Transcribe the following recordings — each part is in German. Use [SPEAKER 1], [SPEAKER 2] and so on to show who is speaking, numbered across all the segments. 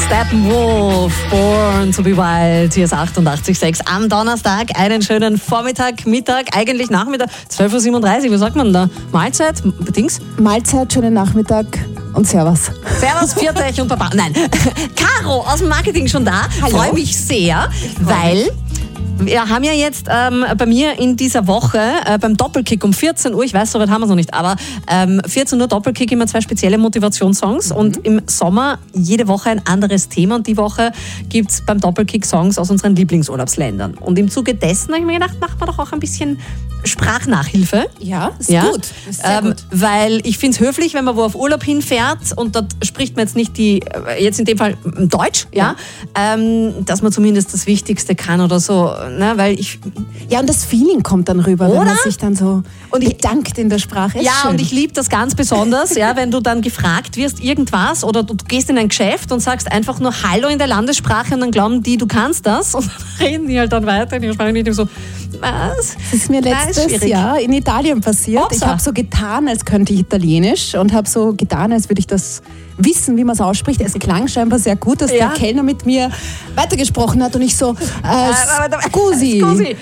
[SPEAKER 1] Steppenwolf, Born to be Wild, hier ist 88,6 am Donnerstag. Einen schönen Vormittag, Mittag, eigentlich Nachmittag, 12.37 Uhr, wie sagt man da? Mahlzeit? Dings?
[SPEAKER 2] Mahlzeit, schönen Nachmittag und Servus.
[SPEAKER 1] Servus, Pfiat euch und Baba. Nein, Caro aus dem Marketing schon da. Freue mich sehr, weil wir haben ja jetzt bei mir in dieser Woche beim Doppelkick um 14 Uhr, ich weiß, so weit haben wir es noch nicht, aber 14 Uhr Doppelkick immer 2 spezielle Motivationssongs und im Sommer jede Woche ein anderes Thema und die Woche gibt es beim Doppelkick Songs aus unseren Lieblingsurlaubsländern. Und im Zuge dessen habe ich mir gedacht, machen wir doch auch ein bisschen Sprachnachhilfe.
[SPEAKER 2] Ja, ist gut. Ist sehr gut.
[SPEAKER 1] Weil ich finde es höflich, wenn man wo auf Urlaub hinfährt und dort spricht man jetzt nicht jetzt in dem Fall Deutsch, dass man zumindest das Wichtigste kann oder so. Ne, weil
[SPEAKER 2] und das Feeling kommt dann rüber, wenn man sich dann so bedankt in der Sprache.
[SPEAKER 1] Ja, und ich liebe das ganz besonders, wenn du dann gefragt wirst, irgendwas, oder du gehst in ein Geschäft und sagst einfach nur Hallo in der Landessprache und dann glauben die, du kannst das und dann reden die halt dann weiter in ihrer Sprache und ich so, was?
[SPEAKER 2] Das ist mir letztes Jahr in Italien passiert.
[SPEAKER 1] Upsa.
[SPEAKER 2] Ich habe so getan, als könnte ich Italienisch und habe so getan, als würde ich das wissen, wie man es ausspricht. Es klang scheinbar sehr gut, dass der Kellner mit mir weitergesprochen hat und ich so, scusi.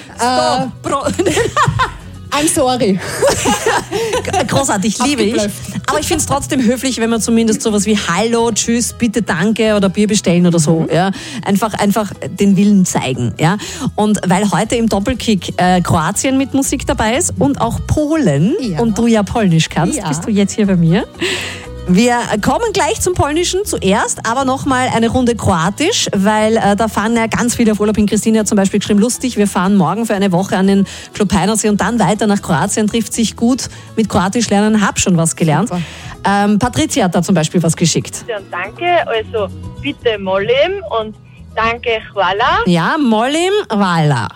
[SPEAKER 2] I'm sorry.
[SPEAKER 1] Großartig, liebe ich. Aber ich finde es trotzdem höflich, wenn man zumindest sowas wie Hallo, Tschüss, bitte, danke oder Bier bestellen oder so. Ja. Einfach den Willen zeigen. Ja. Und weil heute im Doppelkick Kroatien mit Musik dabei ist und auch Polen und du ja Polnisch kannst, bist du jetzt hier bei mir. Wir kommen gleich zum Polnischen zuerst, aber nochmal eine Runde Kroatisch, weil da fahren ja ganz viele auf Urlaub hin. Christine hat zum Beispiel geschrieben, lustig, wir fahren morgen für eine Woche an den Klopeinersee und dann weiter nach Kroatien, trifft sich gut mit Kroatisch lernen, hab schon was gelernt. Patricia hat da zum Beispiel was geschickt.
[SPEAKER 3] Und danke, also bitte molim und danke, hvala.
[SPEAKER 1] Ja, molim, hvala.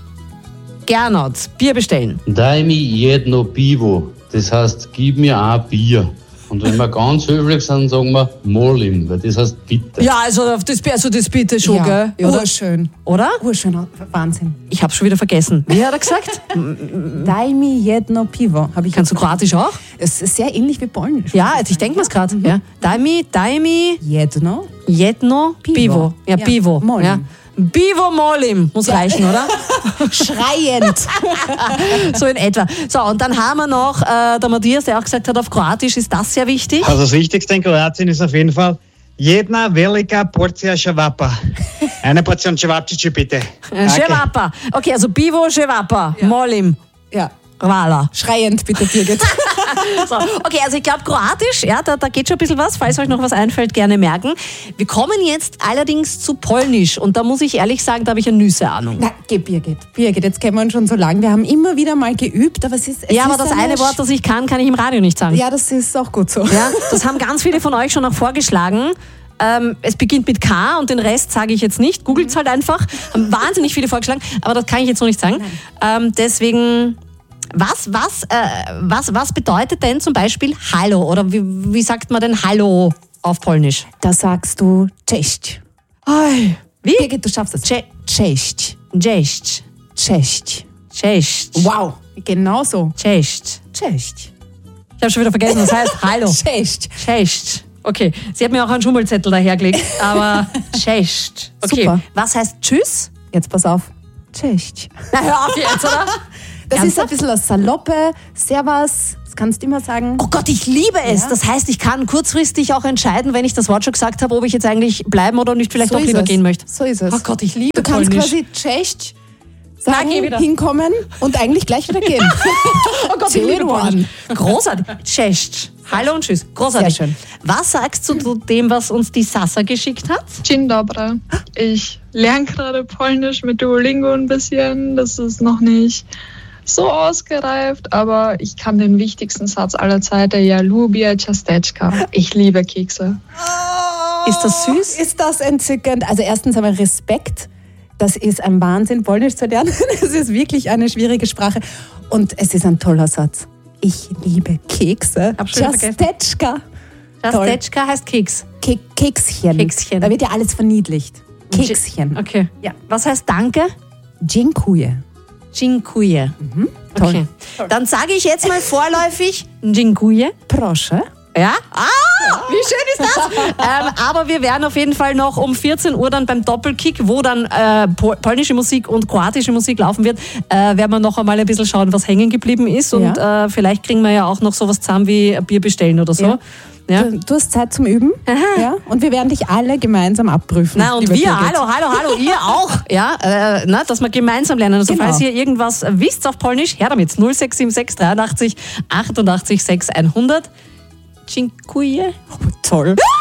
[SPEAKER 1] Gernot, Bier bestellen.
[SPEAKER 4] Daj mi jedno pivo, das heißt, gib mir ein Bier. Und wenn wir ganz höflich sind, sagen wir molim, weil das heißt bitte.
[SPEAKER 1] Ja, also das bitte schon, gell?
[SPEAKER 2] Urschön.
[SPEAKER 1] Oder?
[SPEAKER 2] Urschön, Wahnsinn.
[SPEAKER 1] Ich habe schon wieder vergessen. Wie hat er gesagt?
[SPEAKER 2] Daj mi jedno pivo.
[SPEAKER 1] Kannst du Kroatisch auch?
[SPEAKER 2] Es ist sehr ähnlich wie Polnisch.
[SPEAKER 1] Ja, ich denke mir's gerade. Ja. Daj mi
[SPEAKER 2] jedno
[SPEAKER 1] pivo. Ja, pivo.
[SPEAKER 2] Molim.
[SPEAKER 1] Ja. Bivo molim, muss reichen, oder?
[SPEAKER 2] Schreiend.
[SPEAKER 1] So in etwa. So, und dann haben wir noch der Matthias, der auch gesagt hat, auf Kroatisch ist das sehr wichtig.
[SPEAKER 5] Also das Wichtigste in Kroatien ist auf jeden Fall jedna velika porcija ševapa. Eine Portion Cevapcici bitte.
[SPEAKER 1] Ševapa. Okay, also Bivo, Ševapa, molim.
[SPEAKER 2] Ja.
[SPEAKER 1] Hvala.
[SPEAKER 2] Schreiend, bitte, Birgit.
[SPEAKER 1] So, okay, also ich glaube Kroatisch, da geht schon ein bisschen was. Falls euch noch was einfällt, gerne merken. Wir kommen jetzt allerdings zu Polnisch und da muss ich ehrlich sagen, da habe ich eine Nüsse-Ahnung.
[SPEAKER 2] Na, geh, Birgit, jetzt kennen wir uns schon so lange. Wir haben immer wieder mal geübt, aber es ist
[SPEAKER 1] aber das eine Wort, das ich kann ich im Radio nicht sagen.
[SPEAKER 2] Ja, das ist auch gut so.
[SPEAKER 1] Ja, das haben ganz viele von euch schon auch vorgeschlagen. Es beginnt mit K und den Rest sage ich jetzt nicht. Googelt halt einfach. Haben wahnsinnig viele vorgeschlagen, aber das kann ich jetzt noch nicht sagen. Deswegen... Was bedeutet denn zum Beispiel Hallo? Oder wie sagt man denn Hallo auf Polnisch?
[SPEAKER 2] Da sagst du Cześć.
[SPEAKER 1] Wie?
[SPEAKER 2] Birgit, du schaffst es. Cześć.
[SPEAKER 1] Cześć.
[SPEAKER 2] Cześć.
[SPEAKER 1] Cześć.
[SPEAKER 2] Wow, genau so.
[SPEAKER 1] Cześć.
[SPEAKER 2] Cześć.
[SPEAKER 1] Ich habe schon wieder vergessen, was heißt Hallo.
[SPEAKER 2] Cześć.
[SPEAKER 1] Cześć. Okay, sie hat mir auch einen Schummelzettel dahergelegt, aber Cześć. Okay,
[SPEAKER 2] super.
[SPEAKER 1] Was heißt Tschüss?
[SPEAKER 2] Jetzt pass auf. Cześć.
[SPEAKER 1] Na, hör auf jetzt, oder?
[SPEAKER 2] Das ist ein bisschen das Saloppe, Servus, das kannst du immer sagen.
[SPEAKER 1] Oh Gott, ich liebe es.
[SPEAKER 2] Ja.
[SPEAKER 1] Das heißt, ich kann kurzfristig auch entscheiden, wenn ich das Wort schon gesagt habe, ob ich jetzt eigentlich bleiben oder nicht vielleicht
[SPEAKER 2] So
[SPEAKER 1] doch
[SPEAKER 2] ist
[SPEAKER 1] lieber
[SPEAKER 2] es.
[SPEAKER 1] gehen möchte.
[SPEAKER 2] So ist es.
[SPEAKER 1] Oh Gott, ich liebe
[SPEAKER 2] Du kannst
[SPEAKER 1] Polnisch.
[SPEAKER 2] quasi Cześć sagen,
[SPEAKER 1] geh wieder.
[SPEAKER 2] hinkommen und eigentlich gleich wieder gehen.
[SPEAKER 1] Oh Gott, ich liebe Polnisch. Großartig. Cześć. Hallo und tschüss. Großartig.
[SPEAKER 2] Sehr schön.
[SPEAKER 1] Was sagst du zu dem, was uns die Sasa geschickt hat?
[SPEAKER 6] Dzień dobry. Ich lerne gerade Polnisch mit Duolingo ein bisschen. Das ist noch nicht so ausgereift, aber ich kann den wichtigsten Satz aller Zeiten. Ja lubię ciasteczka. Ich liebe Kekse.
[SPEAKER 1] Ist das süß?
[SPEAKER 2] Ist das entzückend? Also erstens einmal Respekt. Das ist ein Wahnsinn, Polnisch zu lernen. Es ist wirklich eine schwierige Sprache. Und es ist ein toller Satz. Ich liebe Kekse.
[SPEAKER 1] Hab schon vergessen.
[SPEAKER 2] Ciasteczka.
[SPEAKER 1] Ciasteczka heißt Keks.
[SPEAKER 2] Kekschen.
[SPEAKER 1] Kekschen.
[SPEAKER 2] Da wird ja alles verniedlicht. Kekschen.
[SPEAKER 1] Okay.
[SPEAKER 2] Ja.
[SPEAKER 1] Was heißt Danke?
[SPEAKER 2] Dziękuję.
[SPEAKER 1] Dziękuję.
[SPEAKER 2] Toll.
[SPEAKER 1] Okay. Dann sage ich jetzt mal vorläufig Dziękuję.
[SPEAKER 2] Proszę.
[SPEAKER 1] Ja? Wie schön ist das? Aber wir werden auf jeden Fall noch um 14 Uhr dann beim Doppelkick, wo dann polnische Musik und kroatische Musik laufen wird, werden wir noch einmal ein bisschen schauen, was hängen geblieben ist. Und vielleicht kriegen wir ja auch noch sowas zusammen wie ein Bier bestellen oder so. Ja.
[SPEAKER 2] Ja. Du hast Zeit zum Üben. Ja? Und wir werden dich alle gemeinsam abprüfen.
[SPEAKER 1] Na, und wir, hallo, ihr auch. Ja, dass wir gemeinsam lernen. Also falls ihr irgendwas wisst auf Polnisch, her damit. 0676 83 88 6 100. Dziękuję.
[SPEAKER 2] Toll.